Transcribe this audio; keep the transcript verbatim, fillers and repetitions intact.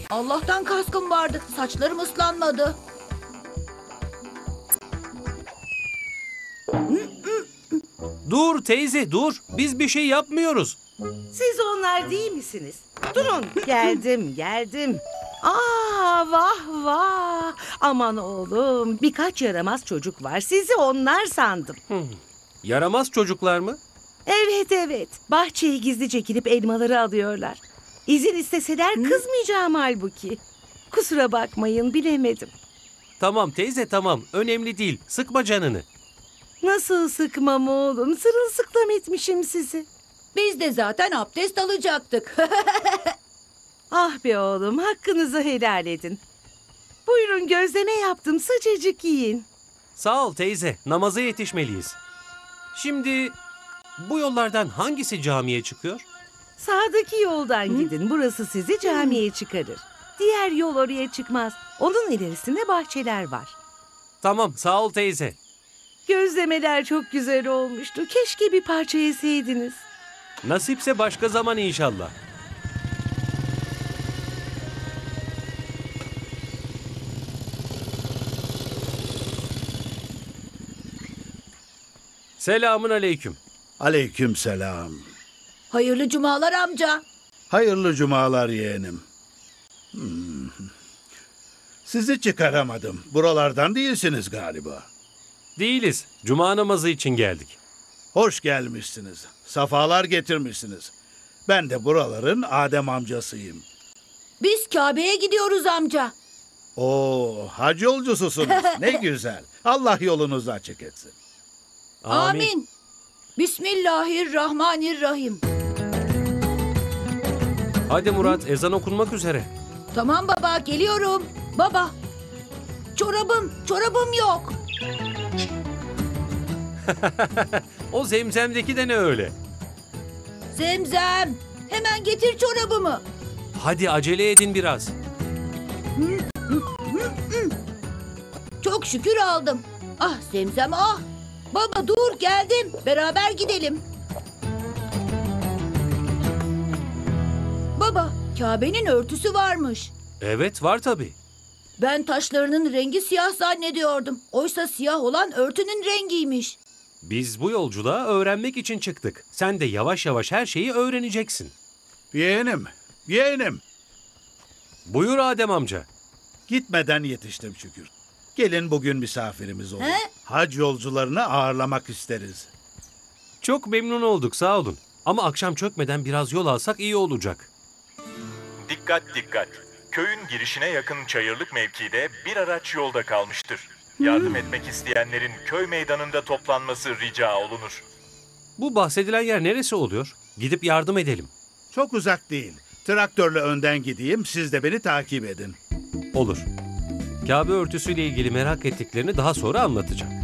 Allah'tan kaskım vardı. Saçlarım ıslanmadı. Dur teyze dur. Biz bir şey yapmıyoruz. Siz onlar değil misiniz? Durun, geldim, geldim. Aa, vah vah. Aman oğlum, birkaç yaramaz çocuk var. Sizi onlar sandım. Hmm. Yaramaz çocuklar mı? Evet evet, bahçeye gizlice girip elmaları alıyorlar. İzin isteseler kızmayacağım halbuki. Kusura bakmayın, bilemedim. Tamam teyze tamam. Önemli değil. Sıkma canını. Nasıl sıkmam oğlum, sırılsıklam etmişim sizi. Biz de zaten abdest alacaktık. Ah be oğlum, hakkınızı helal edin. Buyurun, gözleme yaptım, sıcacık yiyin. Sağ ol teyze. Namaza yetişmeliyiz. Şimdi bu yollardan hangisi camiye çıkıyor? Sağdaki yoldan gidin, burası sizi camiye çıkarır. Diğer yol oraya çıkmaz. Onun ilerisinde bahçeler var. Tamam sağ ol teyze. Gözlemeler çok güzel olmuştu. Keşke bir parça yeseydiniz. Nasipse başka zaman inşallah. Selamun aleyküm. Aleykümselam. Hayırlı cumalar amca. Hayırlı cumalar yeğenim. Hmm. Sizi çıkaramadım. Buralardan değilsiniz galiba. Değiliz. Cuma namazı için geldik. Hoş gelmişsiniz. Safalar getirmişsiniz. Ben de buraların Adem amcasıyım. Biz Kabe'ye gidiyoruz amca. Oo, hac yolcususunuz. Ne güzel. Allah yolunuzu açık etsin. Amin. Amin. Bismillahirrahmanirrahim. Hadi Murat, ezan okunmak üzere. Tamam baba, geliyorum. Baba, çorabım, çorabım yok. O zemzemdeki de ne öyle? Zemzem, hemen getir çorabımı. Hadi acele edin biraz. Çok şükür aldım. Ah Zemzem ah. Baba dur, geldim. Beraber gidelim. Baba, Kabe'nin örtüsü varmış. Evet var tabii. Ben taşlarının rengi siyah zannediyordum. Oysa siyah olan örtünün rengiymiş. Biz bu yolculuğa öğrenmek için çıktık. Sen de yavaş yavaş her şeyi öğreneceksin. Yeğenim, yeğenim. Buyur Adem amca. Gitmeden yetiştim şükür. Gelin bugün misafirimiz olun. He? Hac yolcularını ağırlamak isteriz. Çok memnun olduk sağ olun. Ama akşam çökmeden biraz yol alsak iyi olacak. Dikkat dikkat. Köyün girişine yakın çayırlık mevkide bir araç yolda kalmıştır. Yardım etmek isteyenlerin köy meydanında toplanması rica olunur. Bu bahsedilen yer neresi oluyor? Gidip yardım edelim. Çok uzak değil. Traktörle önden gideyim, siz de beni takip edin. Olur. Kabe örtüsüyle ilgili merak ettiklerini daha sonra anlatacağım.